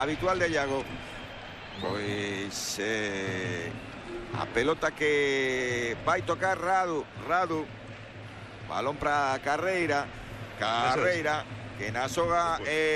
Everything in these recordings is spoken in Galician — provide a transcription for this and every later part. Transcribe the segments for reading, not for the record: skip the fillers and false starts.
habitual de Iago. Pois a pelota que vai tocar Radu. Balón para Carreira que na soga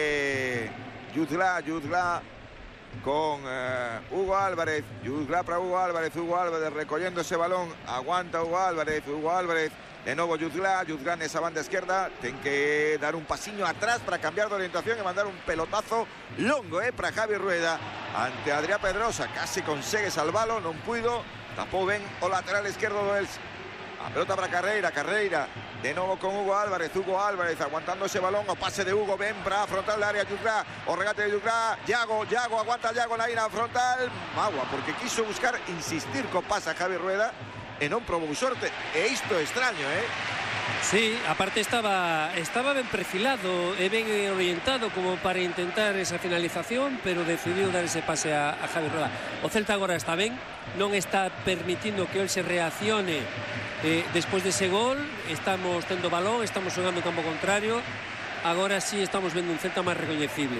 Jutgla con Hugo Álvarez. Jutgla para Hugo Álvarez recogiendo ese balón, aguanta Hugo Álvarez de nuevo Jutgla nesa banda esquerda, ten que dar un pasiño atrás para cambiar de orientación e mandar un pelotazo longo para Javi Rueda ante Adrián Pedrosa, casi consigue salvalo, non puido, tapou ben o lateral esquerdo do Elche. A pelota para Carreira, de nuevo con Hugo Álvarez aguantando ese balón, o pase de Hugo, ven para frontal de área Jutgla, o regate de Jutgla, Iago, aguanta Iago na línea frontal, magua, porque quiso buscar insistir co pasa Javi Rueda e non probou sorte, e isto é extraño, Sí, aparte estaba ben perfilado e ben orientado como para intentar esa finalización, pero decidiu dar ese pase a Javi Rueda. O Celta agora está ben, non está permitindo que el se reaccione despois dese gol, estamos tendo balón, estamos xogando en campo contrario, agora sí estamos vendo un Celta máis recoñecible.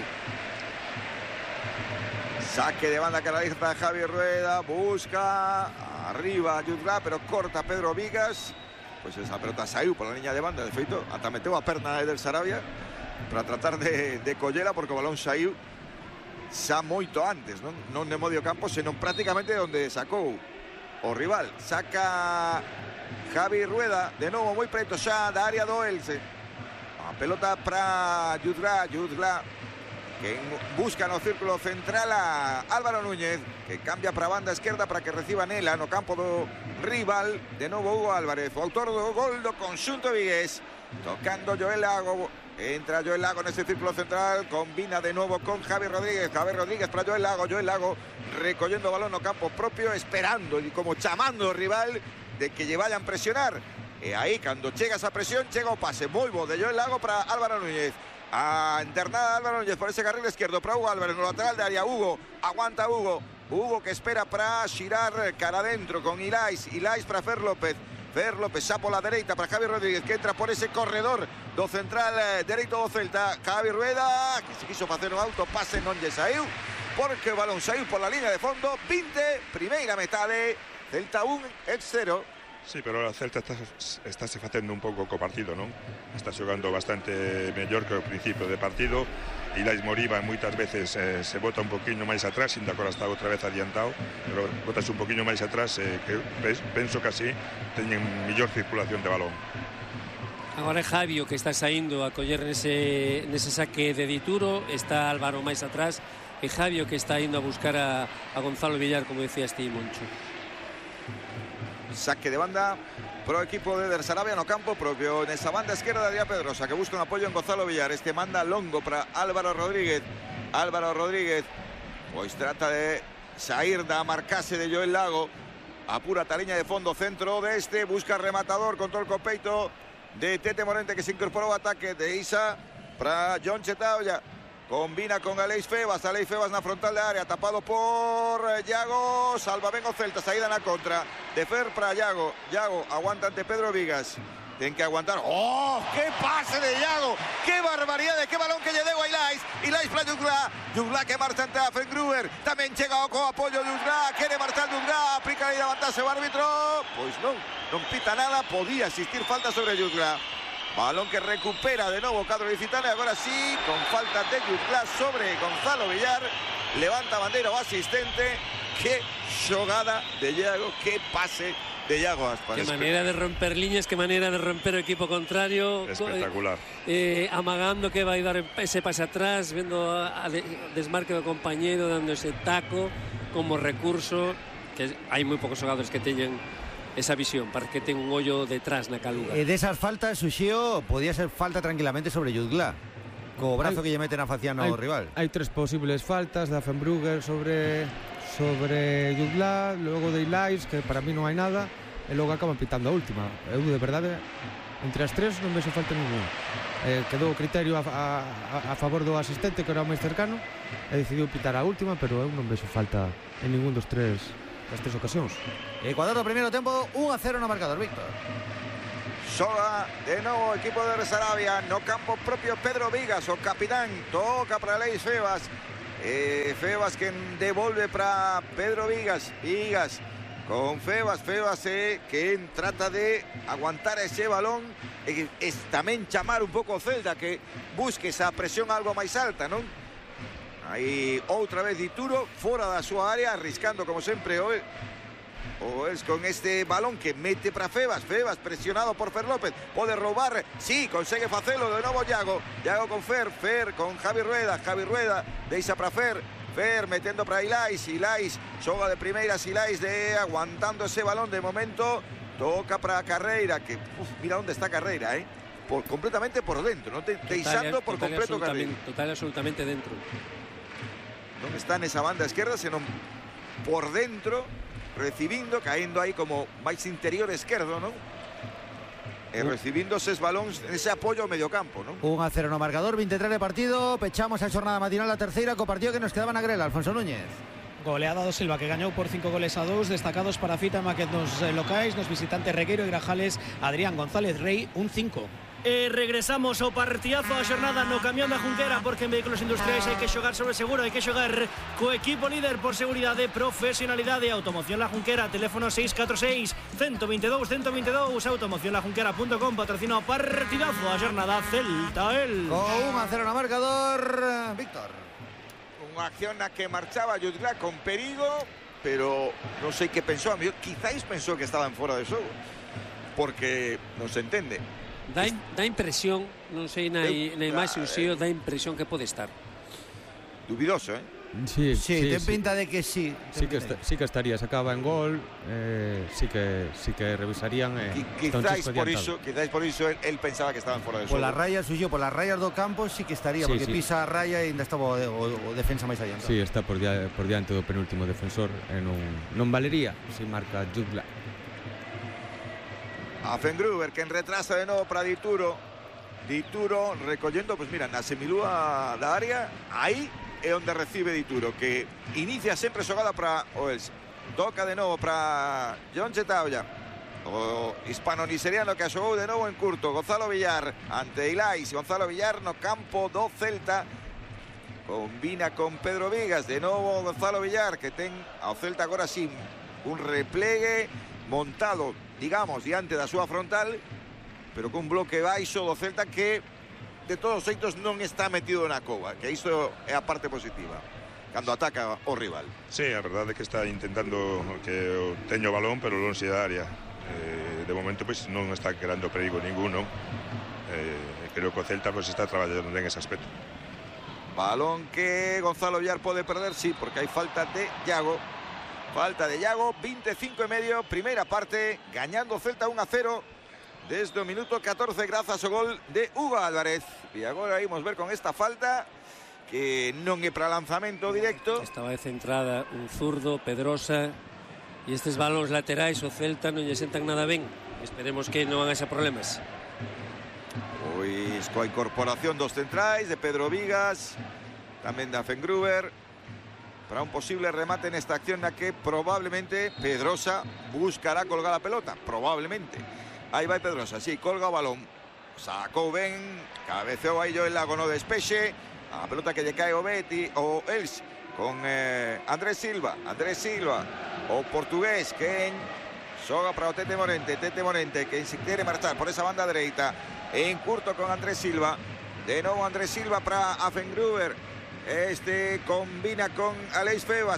Saque de banda que realiza para Javi Rueda, busca arriba Jutgla, pero corta Pedro Vigas. Pues esa pelota saiu por la línea de banda, de feito, ata meteu a perna del Sarabia para tratar de collela, porque o balón saiu xa moito antes, non de medio campo, senón prácticamente onde sacou o rival. Saca Javi Rueda, de novo moi preto xa da área do Elche. A pelota para Jutgla, que busca no círculo central a Álvaro Núñez, que cambia para a banda esquerda para que reciba Nela no campo do rival. De novo Hugo Álvarez, o autor do gol do conxunto vigués, tocando Joel Lago. Entra Joel Lago nese círculo central, combina de nuevo con Javi Rodríguez para Joel Lago recollendo o balón no campo propio, esperando y como chamando ao rival de que lle vayan presionar. E aí, cando chega esa presión, chega o pase moi bo de Joel Lago para Álvaro Núñez. A internada Álvaro Núñez por ese carril izquierdo para Hugo Álvarez, no lateral de área. Aguanta Hugo que espera para xirar cara adentro con Ilais para Fer López xa pola dereita para Javi Rodríguez, que entra por ese corredor do central dereito do Celta. Javi Rueda, que se quiso facer un autopase, non lle saiu, porque o balón saiu por la línea de fondo. 20, primeira metade, Celta 1, Elche 0. Sí, pero a Celta está se facendo un pouco co partido, non? Está xogando bastante mellor que o principio de partido. Ilais Moriba moitas veces se bota un poquinho máis atrás, ainda agora está outra vez adiantado, pero botase un poquinho máis atrás, que penso que así teñen mellor circulación de balón. Agora é Javi o que está saindo a coller nese saque de Dituro, está Álvaro máis atrás, e Javi o que está indo a buscar a Gonzalo Villar, como decías ti, Moncho. Saque de banda pro equipo de Sarabia no campo propio, nesa banda esquerda de Adrián Pedrosa, que busca un apoyo en Gonzalo Villar. Este manda longo para Álvaro Rodríguez, pois trata de sair da marcase de Joel Lago, apura a liña de fondo, centro de busca rematador, control co peito de Tete Morente, que se incorporou ao ataque de Isa para John Chetaoya. Combina con Aleix Febas na frontal de área, tapado por Iago, salva ben o Celta, saída na contra de Fer para Iago, aguanta ante Pedro Vigas, ten que aguantar. ¡Oh! ¡Qué pase de Iago! ¡Qué barbaridade! ¡Qué balón que lle deu a Ilais para Jutgla que marcha ante a Fengruber, tamén chega co apoio de Jutgla, quere marchar Jutgla, aplica aí a vantaxe o árbitro, pois non pita nada, podía existir falta sobre Jutgla. Balón que recupera de nuevo cadro licitano, agora sí, con falta de Jutgla sobre Gonzalo Villar. Levanta bandera o asistente. Qué xogada de Iago, qué pase de Iago Aspas. Qué manera de romper líneas, qué manera de romper o equipo contrario. Espectacular. Amagando que vai dar ese pase atrás, vendo a desmarque do compañeiro, dando ese taco como recurso, que hai moi poucos xogadores que teñen esa visión, para que ten un ollo detrás na caluga. Desas faltas, Suxío, podía ser falta tranquilamente sobre Jutgla, co brazo que lle meten a faciano ao rival. Hai tres posibles faltas da Fenbrugger sobre Jutgla, logo de Ilais, que para mí non hai nada, e logo acaban pitando a última. Eu, de verdade, entre as tres non vexo falta ninguna. Quedou o criterio a favor do asistente, que era o máis cercano, e decidiu pitar a última, pero eu non vexo falta en ningún dos tres das tres ocasións. Ecuador do primeiro tempo, 1-0 no marcador, Víctor. Xoga de novo o equipo de Sarabia no campo propio. Pedro Vigas, o capitán, toca para Aleix Febas. Febas que devuelve para Pedro Vigas. Vigas con Febas. Febas que trata de aguantar ese balón. Es también chamar un poco Celta que busque esa presión algo más alta, ¿no? Ahí otra vez Dituro fuera de su área, arriscando como siempre hoy. O es con este balón que mete para Febas. Febas presionado por Fer López. Puede robar. Sí, consigue hacerlo de nuevo Yago. Yago con Fer. Fer con Javi Rueda. Javi Rueda deisa para Fer. Fer metiendo para Ilais. Ilais xoga de primeras. Ilais aguantando ese balón de momento. Toca para Carreira. Que mira dónde está Carreira, completamente por dentro. ¿No? Deisando por completo Carreira. Total, absolutamente dentro. No está en esa banda izquierda, sino por dentro. Recibiendo, cayendo ahí como más interior izquierdo, ¿no? Recibiendo esos balones, ese apoyo ao medio campo, ¿no? 1-0 no marcador, 23 de partido. Pechamos a jornada matinal a terceira co partido que nos quedaba na grela. Alfonso Núñez. Goleada do Silva que gañou por 5-2, destacados para Fita Máquez nos locais, nos visitantes Regueiro e Grajales, Adrián González Rey, un 5. Regresamos ao partidazo da xornada no camión da Junquera, porque en Vehículos Industriais hai que xogar sobre seguro, hai que xogar co equipo líder por seguridade, profesionalidade. Automoción La Junquera, teléfono 646 122 122, automocionlajunquera.com. patrocina o partidazo da xornada Celta El. Con 1-0 no marcador, Víctor. Una acción a que marchaba Jutgla con perigo, pero no sé qué pensó. A mí quizás pensó que estaban fuera de xogo, porque no se entende. Da impresión, non sei na imaxe uxío, da impresión que pode estar dubidoso, Sí, ten pinta de que sí. Sí que estaría, se acaba en gol, sí que revisarían. Quizás por eso él pensaba que estaban fuera de xogo. Por las rayas suyo, por las rayas do campo sí que estaría, porque pisa a raya e ainda estaba o defensa máis adiantado. Sí, está por diante do penúltimo defensor e non valería se marca Jutgla. A Fengruber que en retrasa de nuevo para Dituro. Dituro recogiendo, pues mira, na semilúa da área. Ahí es donde recibe Dituro, que inicia siempre xogada para Oels. Toca de nuevo para John Chetauya, o hispano-nigeriano que xogou de nuevo en curto. Gonzalo Villar ante Ilais. Gonzalo Villar no campo do Celta. Combina con Pedro Vigas. De nuevo Gonzalo Villar, que ten ao Celta agora sí un replegue montado, digamos, diante da súa frontal, pero con un bloque baixo do Celta que de todos os xeitos non está metido na cova, que iso é a parte positiva cando ataca o rival. Sí, a verdade é que está intentando que teño o balón, pero lonxe da área. De momento pois non está creando perigo ninguno. Creo que o Celta pois está traballando en ese aspecto. Balón que Gonzalo Villar pode perder, sí, porque hai falta de Yago. Falta de Yago, 25 y medio, primera parte, gañando Celta 1-0 desde el minuto 14 gracias ao gol de Hugo Álvarez. Y agora vamos ver con esta falta que non é para lanzamento directo. Estaba centrada un zurdo, Pedrosa, e estes balóns laterais o Celta non lle sentan nada ben. Esperemos que non haxa problemas. Pois coa incorporación dos centrais de Pedro Vigas, tamén da Fengruber, para un posible remate en esta acción en la que probablemente Pedrosa buscará colgar la pelota, probablemente. Ahí va Pedrosa, sí, colga o balón, sacó ben, cabeceou aí yo el lago no despexe, a pelota que lle cae o Betty, o Els, con Andrés Silva, o portugués, que xoga para o Tete Morente, que se quiere marchar por esa banda dereita, en curto con Andrés Silva, de nuevo Andrés Silva para Fengruber. Combina con Aleix Febas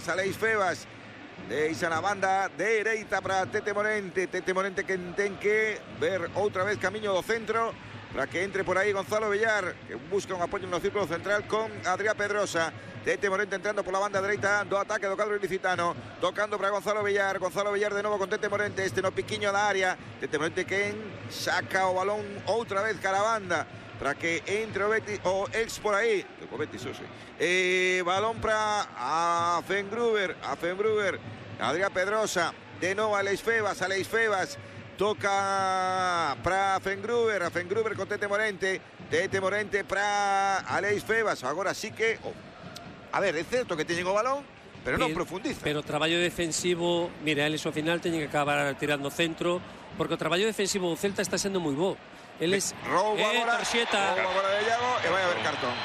de la banda dereita para Tete Morente que ten que ver outra vez camiño do centro para que entre por aí Gonzalo Villar, que busca un apoyo en el círculo central con Adrián Pedrosa. Tete Morente entrando por la banda dereita do ataque do cadro ilicitano, tocando para Gonzalo Villar de nuevo con Tete Morente, no piquiño da área. Tete Morente que saca o balón outra vez cara a banda para que entre o Betis o Els por ahí. O Betis, balón para a Fengruber, Adrián Pedrosa, de nuevo a Aleix Febas, toca para Fengruber, con Tete Morente para Aleix Febas. Agora sí que, a ver, é certo que teñen o balón, pero non profundiza. Pero o traballo defensivo, mira, eles ao final teñen que acabar tirando centro, porque o traballo defensivo do Celta está sendo moi bo. Eles roubo agora de Yago e vai haber cartón.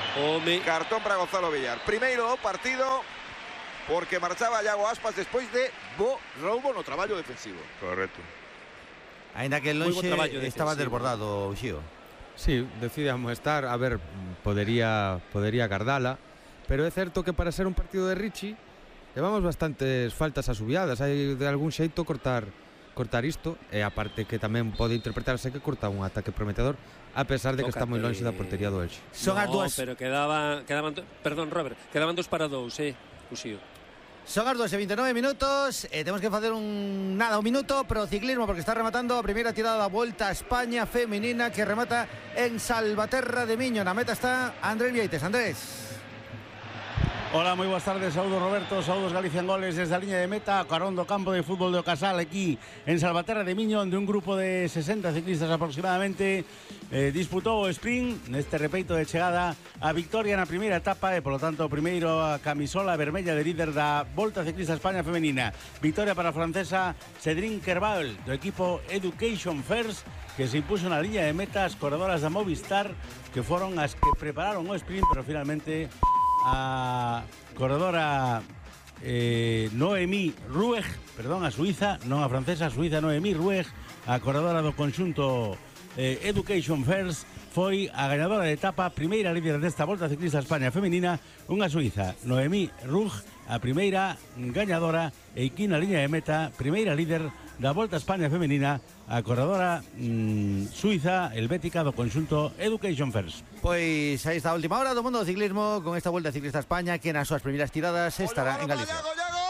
Cartón para Gonzalo Villar. Primeiro partido porque marchaba Iago Aspas despois de roubo no traballo defensivo. Correcto. Ainda que el lonxe estaba desbordado, Uxío. Sí, decide amoestar, a ver, podería gardala, pero é certo que para ser un partido de Richie levamos bastantes faltas asubiadas, hai de algún xeito cortar isto, e aparte que tamén pode interpretarse que corta un ataque prometedor, a pesar de que está moi longe da portería do Elxe. Son as dúas. Pero quedaban, perdón, Robert, quedaban 2 para 2, Uxío. Son as 2:29 minutos. Temos que facer un minuto pro ciclismo, porque está rematando a primeira tirada da Volta a España femenina, que remata en Salvaterra de Miño. Na meta está Andrés Vieites. Andrés. Hola, moi boas tardes, saúdos Roberto, saúdos Galicia en Goles desde a liña de meta, carón do campo de fútbol do Casal aquí en Salvaterra de Miño, onde un grupo de 60 ciclistas aproximadamente disputou o sprint neste repeito de chegada a victoria na primeira etapa e, polo tanto, primeiro a camisola vermella de líder da Volta Ciclista España femenina. Victoria para a francesa Cédric Kerval do equipo Education First, que se impuso na liña de meta as corredoras da Movistar, que foron as que prepararon o sprint, pero finalmente a corredora Noemí Rueg, perdón, a suiza, non a francesa, a suiza Noemí Rueg, a corredora do conxunto Education First, foi a gañadora de etapa, primeira líder desta Volta Ciclista España femenina, unha suiza, Noemí Rueg, a primeira gañadora, e aquí na liña de meta, primeira líder da Volta España femenina, a corredora suiza helvética do conxunto Education First. Pois aí está a última hora do mundo do ciclismo con esta Volta Ciclista España, que nas súas primeiras tiradas estará en Galicia.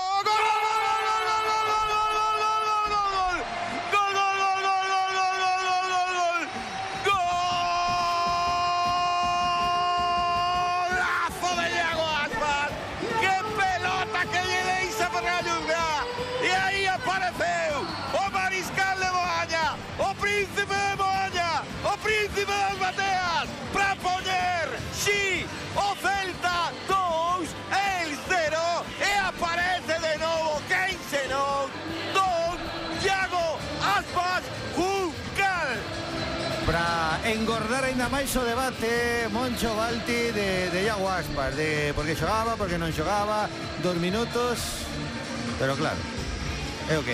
Para engordar ainda máis o debate, Moncho Balti de Iago Aspas, de por que xogaba, por que non xogaba, 2 minutos, pero claro, é o que?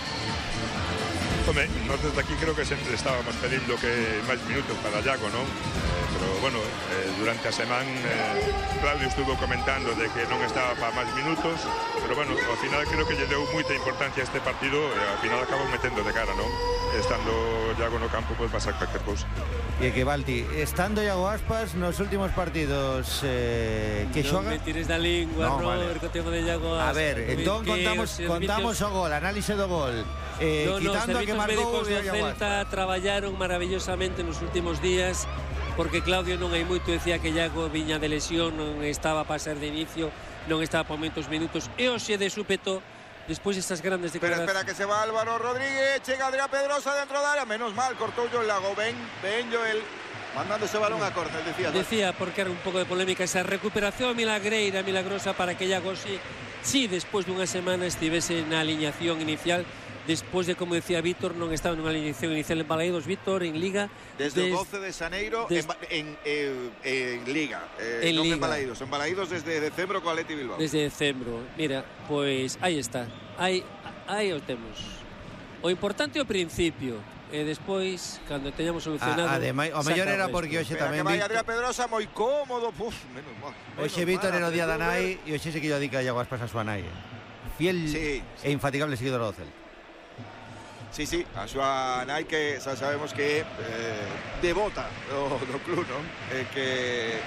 Home, nós desde aquí creo que sempre estábamos pedindo que máis minutos para Iago, non? Pero, bueno, durante a semana Claudio estuvo comentando de que non estaba para máis minutos, pero, bueno, ao final creo que lle deu moita importancia a este partido e ao final acabou metendo de cara, non? Estando Iago no campo pode pasar calquer cousa. E que Balti, estando Iago Aspas nos últimos partidos que xoga... Non me tires da lingua, no, Robert, co tema de Iago Aspas. A ver, entón contamos o gol, análise do gol. Quitando a que marcou o Celta traballaron maravillosamente nos últimos días, porque Claudio non hai moito decía que Iago viña de lesión, non estaba para ser de inicio, non estaba para momentos minutos, e hoxe de súpeto despois destas grandes declaracións. Espera que se va Álvaro Rodríguez, chega Adrián Pedrosa dentro da área, menos mal, cortou yo el lago, ven Joel, mandando ese balón a córner, decía porque era un pouco de polémica esa recuperación milagrosa para que Iago si despois dunha semana estivese na aliñación inicial. Despois de, como decía Víctor, non estaba nunha alineación inicial en Balaídos, Víctor, en Liga. Desde o 12 de Xaneiro en Liga, non en Balaídos. En Balaídos desde decembro co Atleti Bilbao. Desde decembro. Mira, pois aí está. Aí o temos. O importante é o principio. E despois, cando teñamos solucionado... Ademais, o mellor era porque hoxe tamén... Que vai Adrián Pedrosa moi cómodo. Menos mal. Hoxe Víctor era o día da nai e hoxe se que yo dedica a Iago Aspas a súa nai. Fiel e infatigable seguidor do Celta. Sí, a súa nai que xa sabemos que devota do club, non? Que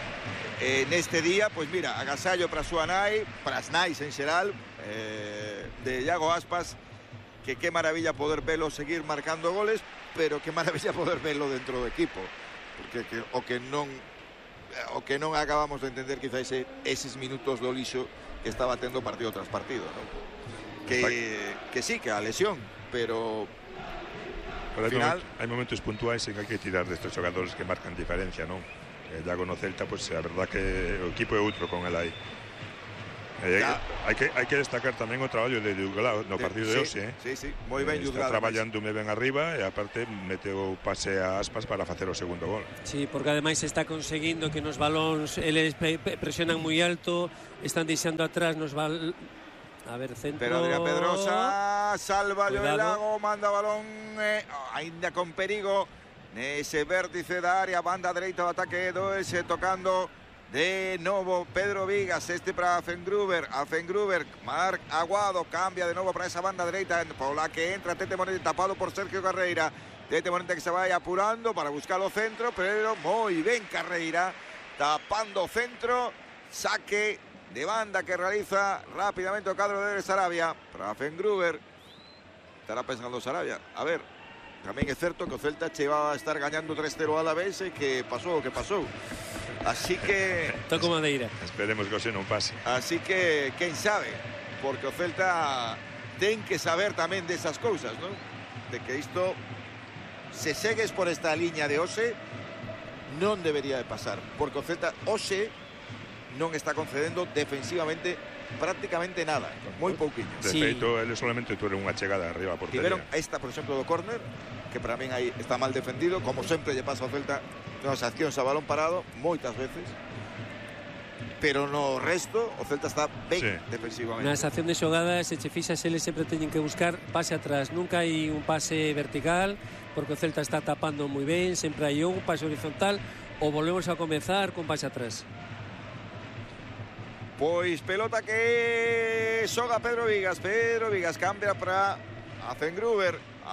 neste día, pois mira, agasallo para a súa nai, para as nais en xeral, de Iago Aspas, que qué maravilla poder velo seguir marcando goles, pero qué maravilla poder velo dentro do equipo, porque o que non acabamos de entender quizás eses minutos do lixo que estaba tendo partido tras partido, non? Que sí, que a lesión, pero al final hai momentos puntuais en que hai que tirar destes xogadores que marcan diferencia, non? Iago no Celta, pois a verdad que o equipo é outro con el aí. Hai que destacar tamén o traballo de Jutgla no partido de hoxe. Sí, moi ben Jutgla. Está traballando moi ben arriba e aparte meteu pase a Aspas para facer o segundo gol. Sí, porque ademais está conseguindo que nos balóns eles presionan moi alto, están deixando atrás nos a ver, centro. Pero Adrián Pedrosa salva o Lago, manda balón aínda con perigo nese vértice da área, banda dereita do ataque do ese tocando de novo Pedro Vigas, para Afengruber, Marc Aguado cambia de novo para esa banda dereita por la que entra Tete Morente tapado por Sergio Carreira. Tete Morente que se vai apurando para buscar o centro, pero moi ben Carreira tapando o centro, saque de banda que realiza rápidamente o cadro de Sarabia para Afengruber. Estará pensando Sarabia, a ver, tamén é certo que o Celta chegaba a estar gañando 3-0 a la vez e que pasou o que pasou. Así que toco madeira. Esperemos que hoxe non pase. Así que quen sabe, porque o Celta ten que saber tamén desas cousas, non? De que isto, se segues por esta liña de hoxe, non debería de pasar, porque o Celta hoxe non está concedendo defensivamente prácticamente nada, moi pouquiño. De feito, ele solamente tuvo unha chegada arriba a portería. Tiveron esta, por exemplo, do córner, que para min aí está mal defendido, como sempre lle pasa ao Celta nas accións a balón parado, moitas veces. Pero no resto, o Celta está ben defensivamente. Nas acción de xogadas, se che fixas, eles sempre teñen que buscar pase atrás. Nunca hai un pase vertical, porque o Celta está tapando moi ben, sempre hai un pase horizontal, ou volvemos a comezar con pase atrás. Pois pelota que xoga Pedro Vigas cambia para Afengruber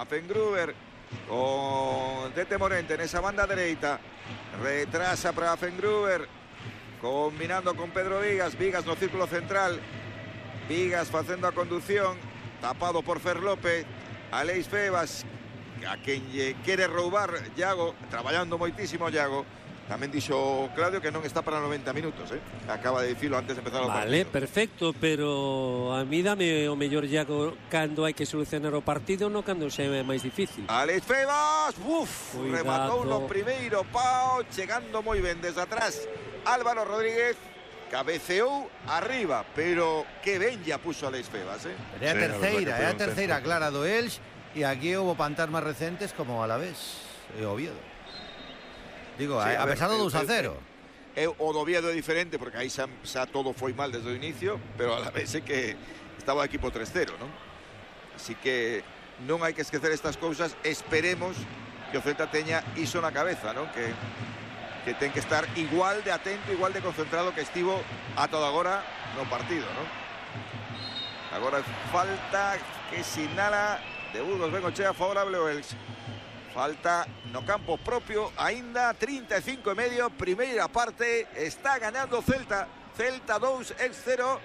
con Tete Morente nesa banda dereita, retrasa para Afengruber combinando con Pedro Vigas no círculo central, Vigas facendo a conducción, tapado por Fer López, Aleix Febas a quen lle quere roubar Iago, traballando moitísimo Iago. Tamén dixo Claudio que non está para 90 minutos, acaba de dicilo antes de empezar o partido. Vale, perfecto, pero a mí dame o mellor Iago cando hai que solucionar o partido, non cando xa é máis difícil. Alex Febas, rematou no primeiro pau, chegando moi ben desde atrás Álvaro Rodríguez, cabeceou arriba, pero que ben ya puso Alex Febas, É a terceira clara do Elx, e aquí houve fantasmas recentes como Alavés e Oviedo. Digo, a pesar do 2-0. O do Oviedo é diferente, porque aí xa todo foi mal desde o inicio, pero a la vez é que estaba o equipo 3-0, non? Así que non hai que esquecer estas cousas. Esperemos que o Celta teña iso na cabeza, non? Que ten que estar igual de atento, igual de concentrado que estivo a toda agora no partido, non? Agora falta que sinala de Burgos Bengochea favorable o Elx. Falta no campo propio, aínda 35 e medio, primeira parte, está gañando Celta 2, Elx 0.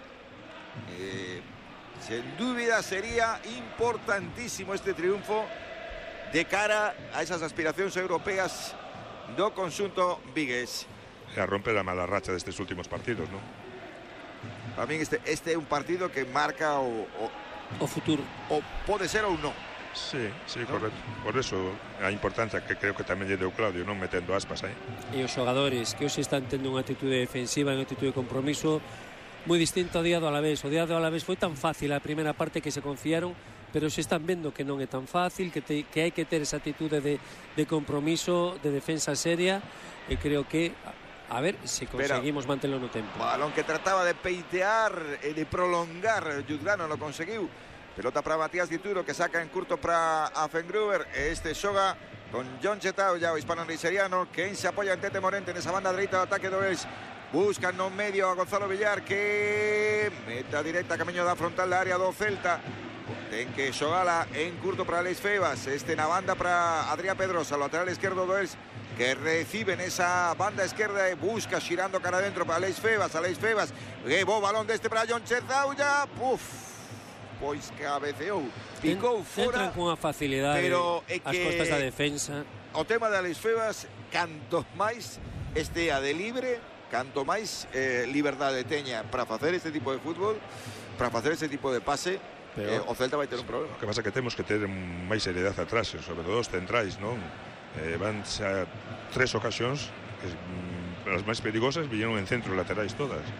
Sen dúbida sería importantísimo este triunfo de cara a esas aspiracións europeas do conxunto vigués. E a romper a mala racha destes últimos partidos, non? Para min este é un partido que marca o futuro. O pode ser ou non. Sí, correcto. Por eso a importancia que creo que tamén lle deu Claudio, non metendo Aspas aí. E os xogadores que hoxe están tendo unha actitude defensiva, unha actitude de compromiso moi distinto ao día do Alavés. O día do Alavés foi tan fácil a primeira parte que se confiaron, pero se están vendo que non é tan fácil, que hai que ter esa actitude de compromiso, de defensa seria, e creo que a ver se conseguimos manterlo no tempo. Balón que trataba de peitear e de prolongar, Jutgla non lo conseguiu. Pelota para Matías Dituro, que saca en curto para Afengruber. Este xoga con John Chetao, ya o hispano-nigeriano, que se apoya en Tete Morente nesa banda dereita do ataque do Elx. Buscan no medio a Gonzalo Villar, que meta directa camiño da frontal da área do Celta. Ten que xogala en curto para Alex Febas. Este na banda para Adrián Pedrosa, lateral esquerdo do Elx, que recibe nesa banda esquerda e busca xirando cara adentro para Alex Febas. Bo balón deste para John Chetao, ya pois cabeceou, picou fora. Entran cunha facilidade as costas da defensa. O tema de Alex Febas, canto máis estea de libre, canto máis liberdade teña para facer este tipo de fútbol, para facer este tipo de pase, o Celta vai ter un problema. O que pasa é que temos que ter máis seriedade atrás, sobre todo os centrais, non? Van xa 3 ocasións, as máis perigosas viñeron en centros laterais todas.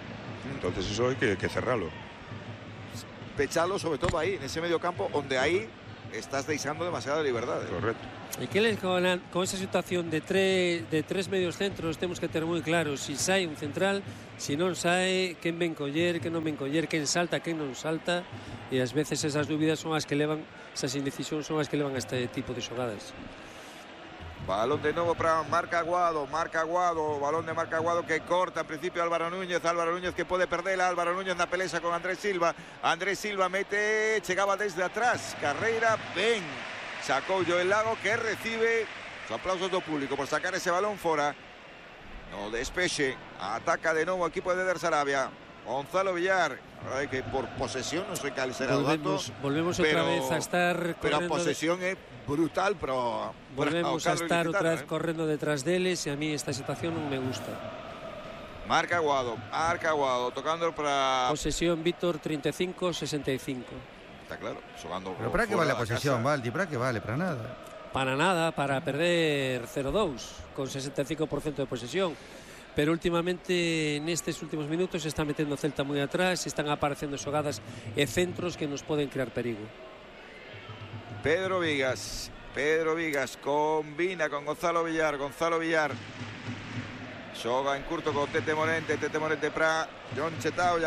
Entonces eso hay que cerrarlo. Pechalo sobre todo aí, nese medio campo, onde aí estás deixando demasiada liberdade. Correcto. E que les con esa situación de tres medios centros temos que ter moi claro si sai un central, si non sai, quen ven coller, quen non ven coller, quen salta, quen non salta, e ás veces esas dúbidas son as que levan, esas indecisións son as que levan a este tipo de xogadas. Balón de novo para Marc Aguado, balón de Marc Aguado que corta en principio Álvaro Núñez que pode perdela, Álvaro Núñez na pelesa con Andrés Silva mete, chegaba desde atrás, Carreira, ben, sacou Joel Lago que recibe os aplausos do público por sacar ese balón fora, no despexe, ataca de novo o equipo de Eder Sarabia, Gonzalo Villar, a verdade que por posesión non sei cal será o dato, volvemos outra vez a estar pero a posesión é brutal, pero volvemos a estar outra vez correndo detrás deles e a mí esta situación non me gusta. Marc Aguado tocando para posesión Víctor 35-65. Está claro, xogando. Pero para que vale a posesión, Valdi? Para que vale? Para nada. Para nada, para perder 0-2 con 65% de posesión. Pero últimamente nestes últimos minutos se está metendo Celta moi atrás, están aparecendo xogadas e centros que nos poden crear perigo. Pedro Vigas combina con Gonzalo Villar xoga en curto con Tete Morente para John Chetauya,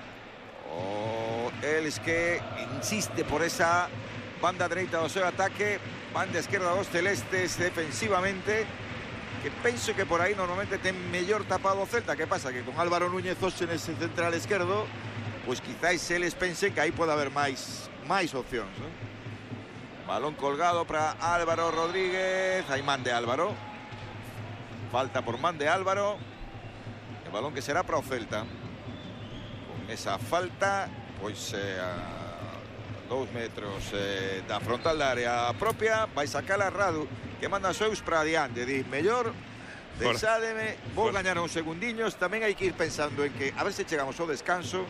eles que insiste por esa banda dereita do seu ataque, banda esquerda dos celestes defensivamente, que penso que por aí normalmente ten mellor tapado o Celta. Que pasa? Que con Álvaro Núñez hoxe nese central esquerdo, pois quizáis eles pensen que aí pode haber máis opcións, ¿no? Balón colgado para Álvaro Rodríguez, aí man de Álvaro, falta por man de Álvaro, el balón que será para o Celta. Con esa falta, pois a 2 metros da frontal da área propia, vai sacar a Radu, que manda Seus para adiante, di, mellor deixádeme, vou gañar uns segundiños, tamén hai que ir pensando en que a ver se chegamos ao descanso,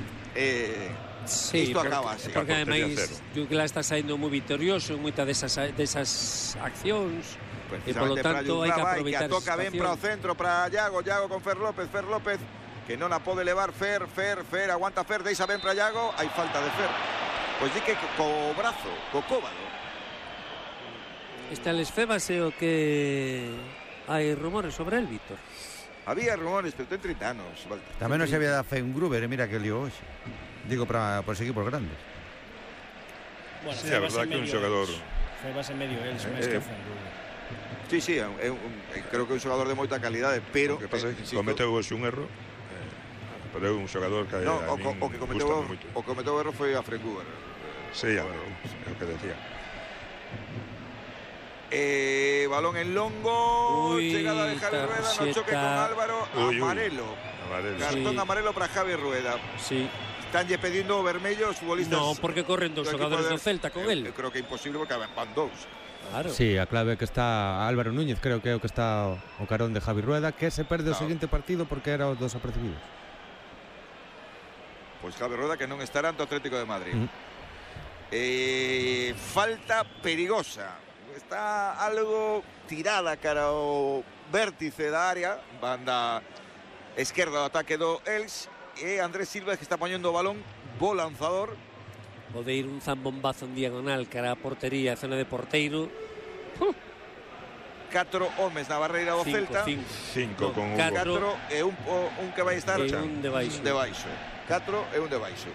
sí, isto acaba así. Porque ademais Jugla está saindo moi vitorioso en moitas desas accións, e polo tanto hai que aproveitar que toca ben para o centro, para Iago con Fer López, que non a pode levar, Fer, aguanta Fer, deixa ben para Iago, hai falta de Fer. Pois di que co brazo, co cóbado. Este Alex Febas é o que hai rumores sobre el, Víctor. Había rumores, pero ten 30 anos. Tamén non se había dado Gruber, mira que lío hoxe. Digo, para os equipos grandes. Bueno, sí, a verdad que un xogador... Febas en medio, él, máis que Gruber. Sí, creo que é un xogador de moita calidade, pero... O que pasa é que cometeu hoxe un erro, pero é un xogador que o que cometeu o erro foi a Fred Gruber. Sí, é o que decía. Balón en longo, chegada de Javi Rueda, no choque con Álvaro, amarelo. Cartón amarelo para Javi Rueda. Sí. Estánlle pedindo vermello os futbolistas. No, porque corren dos xogadores do Celta con el. Eu creo que é imposible porque van dous. Claro. Sí, a clave que está Álvaro Núñez, creo que é o que está o carón de Javi Rueda, que se perde o seguinte partido porque era os dos apercibidos. Pois Javi Rueda que non estará ante o Atlético de Madrid. Falta perigosa, está algo tirada cara ao vértice da área, banda esquerda do ataque do Els, e Andrés Silva que está poñendo o balón, bo lanzador. Pode ir un zambombazo en diagonal cara a portería, zona de porteiro. 4 homes na barreira do Celta, 5 con Hugo. 4 e un que vai estar e un de baixo. 4 e un de baixo.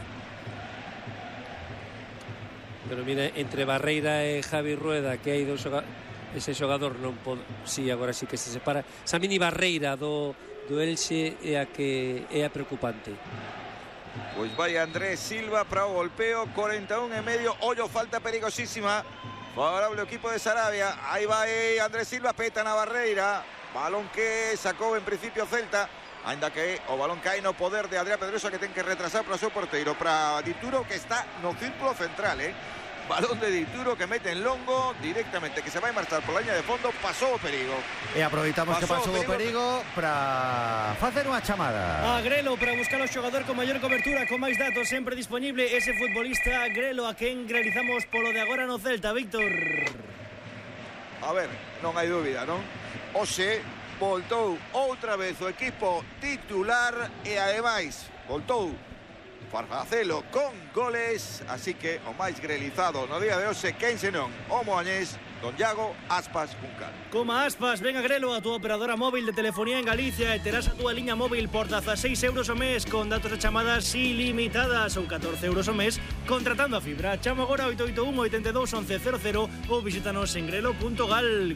Pero mira, entre Barreira e Javi Rueda, que hai ese xogador non pode, si, agora sí que se separa. Esa mini barreira do Elxe é a preocupante. Pois vai Andrés Silva para o golpeo, 41 e medio, ollo, falta perigosísima, favorable o equipo de Sarabia. Aí vai Andrés Silva, peta na barreira, balón que sacou en principio Celta, ainda que o balón cae no poder de Adrián Pedrosa, que ten que retrasar para o seu porteiro, para Dituro, que está no círculo central, balón de Dituro que mete en longo directamente, que se vai marchar por la liña de fondo, pasou o perigo. E aproveitamos que pasou o perigo para facer unha chamada. A Grelo para buscar o xogador con maior cobertura, con máis datos, sempre disponible ese futbolista Grelo, a quen realizamos polo de agora no Celta, Víctor. A ver, non hai dúbida, non? Oxe, voltou outra vez o equipo titular e ademais voltou para facelo con goles, así que o máis grelizado no día de hoxe, quen senón o moañés, don Iago Aspas Juncal. Coma Aspas, ven a Grelo, a tu operadora móvil de telefonía en Galicia, e terás a túa liña móvil por 16 euros o mes con datos de chamadas ilimitadas ou 14 euros o mes contratando a fibra. Chama agora 881 82 11 00 ou visítanos en grelo.gal.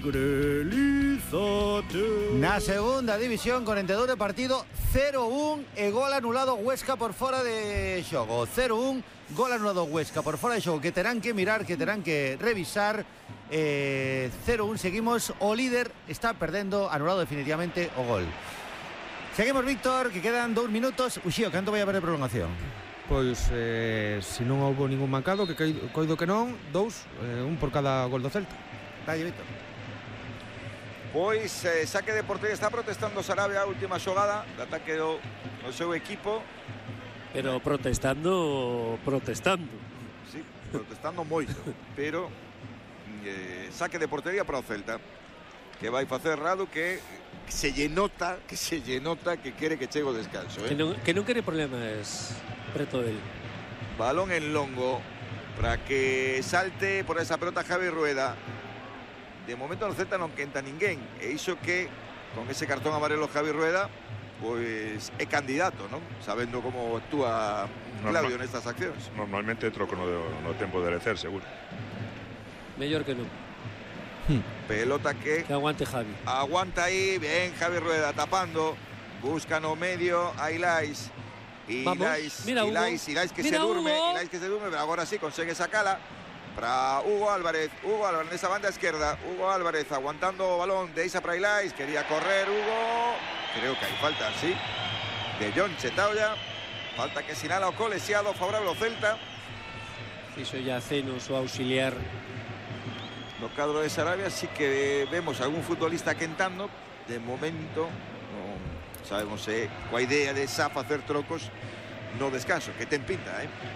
Grelízate. Na segunda división, 42 de partido, 0-1 e gol anulado Huesca por fora de xogo. 0-1, gol anulado Huesca por fora de xogo, que terán que mirar, que terán que revisar. 0-1, seguimos, o líder está perdendo, anulado definitivamente o gol. Seguimos, Víctor, que quedan 2 minutos. Uxío, canto vai haber de prolongación? Pois, se non houbo ningún mancado, que coido que non, 2, un por cada gol do Celta. Dalle, Víctor. Pois saque de portería, está protestando Sarabia a última xogada de ataque do seu equipo. Pero protestando. Sí, protestando moito, pero saque de portería para o Celta, que vai facer Radu, que se lle nota que quere que chegue o descanso, que non quere problemas preto del. Balón en longo para que salte por esa pelota Javi Rueda. De momento no Celta non quenta ninguén, e iso que con ese cartón amarelo Javi Rueda pois é candidato, non? Sabendo como actúa Claudio nestas accións. Normalmente troco no tempo de lecer, seguro. Mellor que non. Pelota que aguante Javi. Aguanta aí, bien Javi Rueda tapando, busca no medio a Ilais. Ilais que se durme, pero agora sí consigue sacala para Hugo Álvarez nesa banda esquerda. Hugo Álvarez aguantando o balón, deixa para Ilais, quería correr Hugo, creo que hai falta, sí, de John Chetaoya, falta que sinala o colexiado favorable ao Celta. Fixo ya Cenos o auxiliar. No cadro de Sarabia sí que vemos algún futbolista quentando. De momento non sabemos coa idea de Sa facer trocos no descanso, que ten pinta,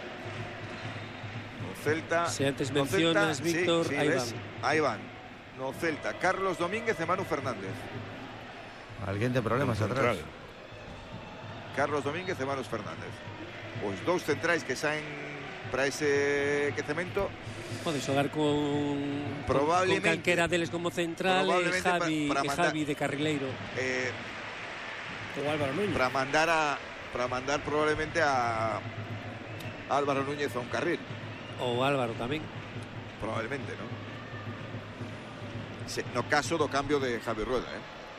no Celta. Se antes mencionas, Celta, Víctor, sí, aí van. No Celta, Carlos Domínguez e Manu Fernández. Alguén ten problemas atrás. Carlos Domínguez e Manu Fernández. Os dous centrais que saen para ese quecemento. Pode xogar con calquera deles como central, Javi de carrileiro. O Álvaro Núñez. Para mandar probablemente a Álvaro Núñez a un carril. O Álvaro tamén. Probablemente, ¿no? No caso do cambio de Javi Rueda,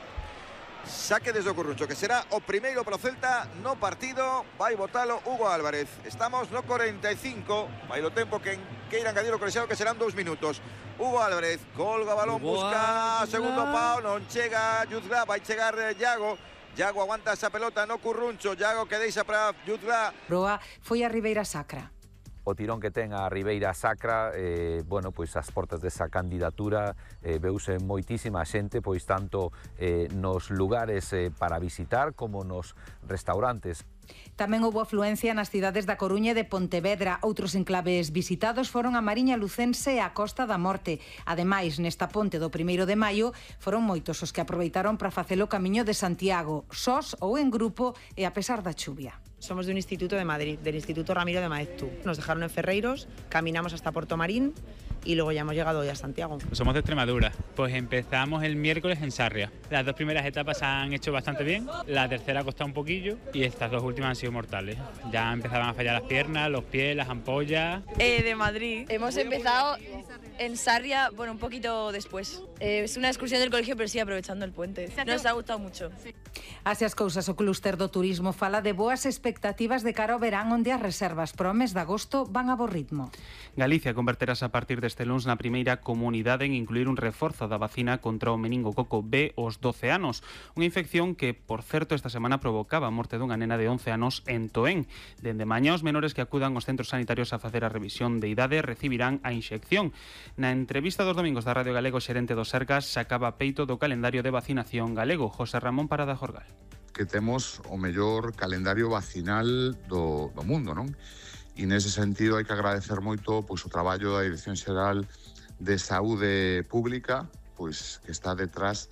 Saque desde o Corruncho, que será o primeiro para o Celta no partido. Vai botalo Hugo Álvarez. Estamos no 45. Vai do tempo que queira engadir o colexiado, que serán 2 minutos. Hugo Álvarez colga balón, busca segundo pau, non chega Yuzga, vai chegar Iago. Iago aguanta esa pelota no Corruncho. Iago que deixa para Yuzga. Proa foi a Ribeira Sacra. O tirón que ten a Ribeira Sacra, pois as portas desa candidatura veuse moitísima xente, pois tanto nos lugares para visitar como nos restaurantes. Tamén houbo afluencia nas cidades da Coruña e de Pontevedra. Outros enclaves visitados foron a Mariña Lucense e a Costa da Morte. Ademais, nesta ponte do 1º de maio, foron moitos os que aproveitaron para facelo camiño de Santiago, sós ou en grupo e a pesar da chuvia. Somos de un instituto de Madrid, del Instituto Ramiro de Maeztu. Nos dejaron en Ferreiros, caminamos hasta Puerto Marín y luego ya hemos llegado hoy a Santiago. Somos de Extremadura, pues empezamos el miércoles en Sarria. Las 2 primeras etapas se han hecho bastante bien, la tercera ha costado un poquillo y estas 2 últimas han sido mortales. Ya empezaban a fallar las piernas, los pies, las ampollas. De Madrid. Hemos empezado en Sarria, un poquito después. Es una excursión del colegio, pero sí aprovechando el puente. Nos ha gustado mucho. Así as cousas, o clúster do turismo fala de boas expectativas de cara ao verán, onde as reservas para o mes de agosto van a bo ritmo. Galicia converterase a partir deste luns na primeira comunidade en incluir un reforzo da vacina contra o meningococo B aos 12 anos, unha infección que, por certo, esta semana provocaba a morte dunha nena de 11 anos en Toén. Dende mañá, os menores que acudan aos centros sanitarios a facer a revisión de idade recibirán a inxección. Na entrevista dos domingos da Radio Galego, xerente do Sergas sacaba peito do calendario de vacinación galego. José Ramón Parada Jorgal. Que temos o mellor calendario vacinal do mundo, non? E nese sentido hai que agradecer moito pois o traballo da Dirección Xeral de Saúde Pública, pois que está detrás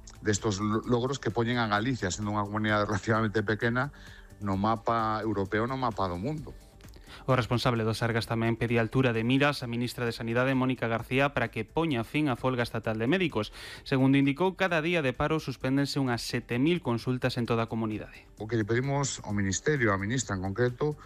destos logros que poñen a Galicia, sendo unha comunidade relativamente pequena, no mapa europeo, no mapa do mundo. O responsable do Sergas tamén pedía altura de miras a ministra de Sanidade, Mónica García, para que poña fin á folga estatal de médicos. Segundo indicou, cada día de paro suspéndense unhas 7.000 consultas en toda a comunidade. O que lle pedimos ao Ministerio, á ministra en concreto,